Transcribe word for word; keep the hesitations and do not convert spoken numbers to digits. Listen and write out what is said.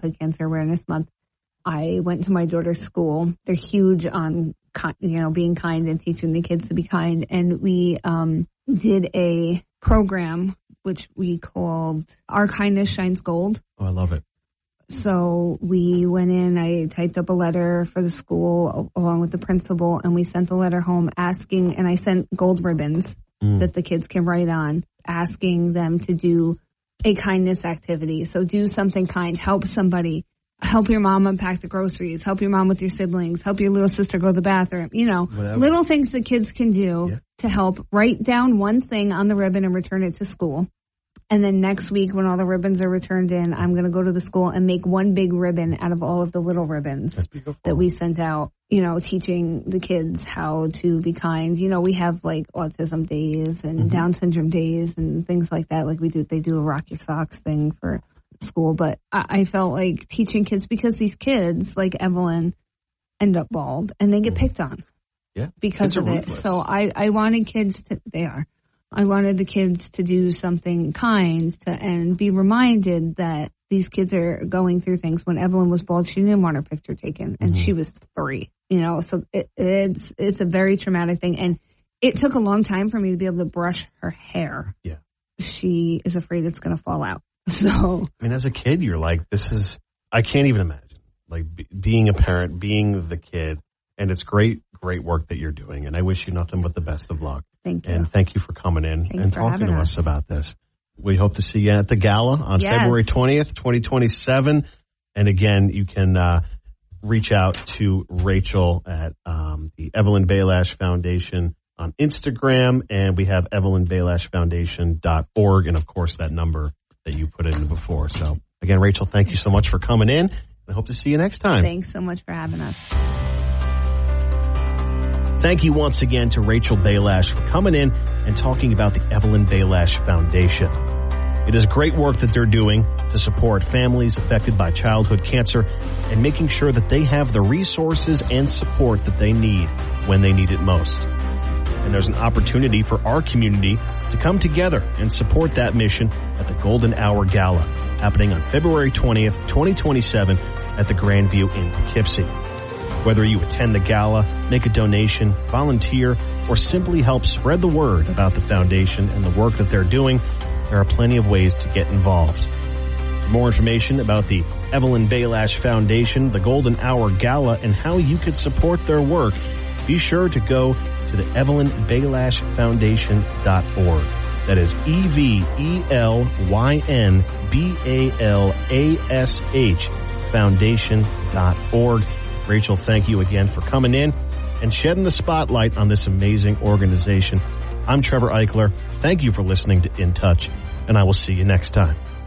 Childhood Cancer Awareness Month, I went to my daughter's school. They're huge on, you know, being kind and teaching the kids to be kind. And we um, did a program which we called Our Kindness Shines Gold. Oh, I love it. So we went in, I typed up a letter for the school along with the principal, and we sent the letter home asking, and I sent gold ribbons mm. that the kids can write on, asking them to do a kindness activity. So do something kind, help somebody, help your mom unpack the groceries, help your mom with your siblings, help your little sister go to the bathroom, you know, Whatever. little things that kids can do yeah. to help. Write down one thing on the ribbon and return it to school. And then next week, when all the ribbons are returned in, I'm going to go to the school and make one big ribbon out of all of the little ribbons that we sent out, you know, teaching the kids how to be kind. You know, we have like autism days and mm-hmm. Down syndrome days and things like that. Like we do, they do a rock your socks thing for school. But I, I felt like teaching kids, because these kids, like Evelyn, end up bald and they get picked on yeah, because of it. So I, I wanted kids to, they are. I wanted the kids to do something kind to, and be reminded that these kids are going through things. When Evelyn was bald, she didn't want her picture taken, and mm-hmm. she was three. You know, so it, it's it's a very traumatic thing, and it took a long time for me to be able to brush her hair. Yeah, she is afraid it's going to fall out. So, I mean, as a kid, you're like, this is, I can't even imagine, like b- being a parent, being the kid, and it's great. Great work that you're doing, and I wish you nothing but the best of luck. Thank you. And thank you for coming in Thanks and talking to us. us about this. We hope to see you at the gala on yes. February twentieth, twenty twenty-seven. And again, you can uh, reach out to Rachel at um, the Evelyn Baylash Foundation on Instagram, and we have evelyn baylash foundation dot org, and of course that number that you put in before. So again, Rachel, thank you so much for coming in. I hope to see you next time. Thanks so much for having us. Thank you once again to Rachel Baylash for coming in and talking about the Evelyn Baylash Foundation. It is great work that they're doing to support families affected by childhood cancer and making sure that they have the resources and support that they need when they need it most. And there's an opportunity for our community to come together and support that mission at the Golden Hour Gala, happening on February twentieth, twenty twenty-seven at the Grandview in Poughkeepsie. Whether you attend the gala, make a donation, volunteer, or simply help spread the word about the foundation and the work that they're doing, there are plenty of ways to get involved. For more information about the Evelyn Baylash Foundation, the Golden Hour Gala, and how you could support their work, be sure to go to the evelyn baylash foundation dot org. That is E V E L Y N B A L A S H foundation dot org. Rachel, thank you again for coming in and shedding the spotlight on this amazing organization. I'm Trevor Eichler. Thank you for listening to In Touch, and I will see you next time.